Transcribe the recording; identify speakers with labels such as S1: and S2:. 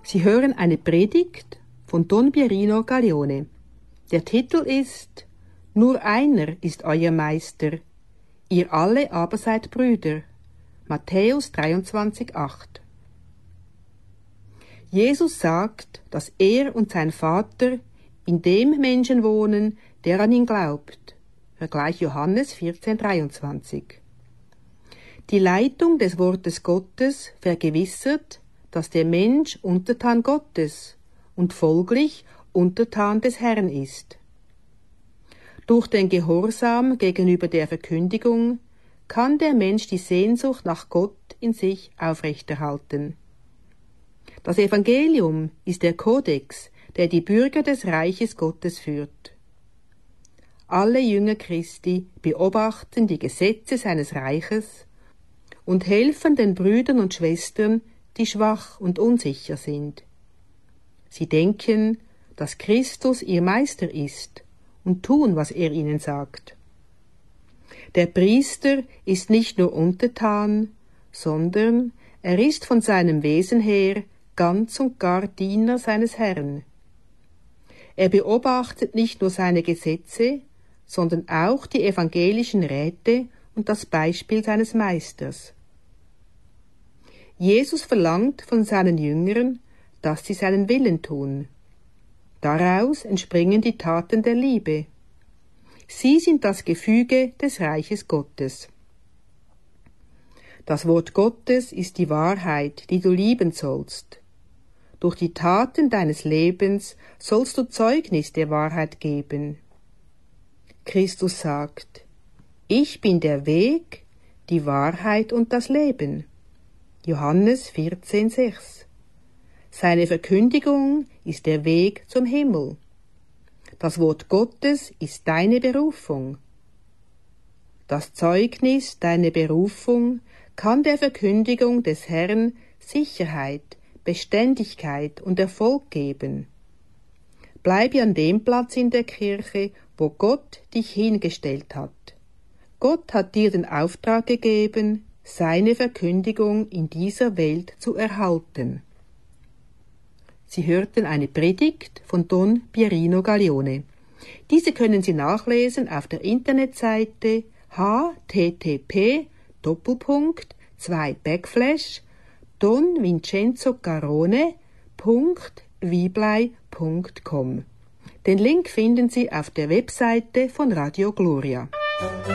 S1: Sie hören eine Predigt von Don Pierino Gaglione. Der Titel ist »Nur einer ist euer Meister, ihr alle aber seid Brüder«, Matthäus 23,8. Jesus sagt, dass er und sein Vater in dem Menschen wohnen, der an ihn glaubt. Vergleich Johannes 14,23. Die Leitung des Wortes Gottes vergewissert, dass der Mensch untertan Gottes und folglich untertan des Herrn ist. Durch den Gehorsam gegenüber der Verkündigung kann der Mensch die Sehnsucht nach Gott in sich aufrechterhalten. Das Evangelium ist der Kodex, der die Bürger des Reiches Gottes führt. Alle Jünger Christi beobachten die Gesetze seines Reiches und helfen den Brüdern und Schwestern, die schwach und unsicher sind. Sie denken, dass Christus ihr Meister ist und tun, was er ihnen sagt. Der Priester ist nicht nur untertan, sondern er ist von seinem Wesen her ganz und gar Diener seines Herrn. Er beobachtet nicht nur seine Gesetze, sondern auch die evangelischen Räte und das Beispiel seines Meisters. Jesus verlangt von seinen Jüngern, dass sie seinen Willen tun. Daraus entspringen die Taten der Liebe. Sie sind das Gefüge des Reiches Gottes. Das Wort Gottes ist die Wahrheit, die du lieben sollst. Durch die Taten deines Lebens sollst du Zeugnis der Wahrheit geben. Christus sagt, ich bin der Weg, die Wahrheit und das Leben. Johannes 14,6. Seine Verkündigung ist der Weg zum Himmel. Das Wort Gottes ist deine Berufung. Das Zeugnis deiner Berufung kann der Verkündigung des Herrn Sicherheit, Beständigkeit und Erfolg geben. Bleibe an dem Platz in der Kirche, wo Gott dich hingestellt hat. Gott hat dir den Auftrag gegeben, seine Verkündigung in dieser Welt zu erhalten. Sie hörten eine Predigt von Don Pierino Gaglione. Diese können Sie nachlesen auf der Internetseite http://donvincenzogarrone.viblei.com. Den Link finden Sie auf der Webseite von Radio Gloria.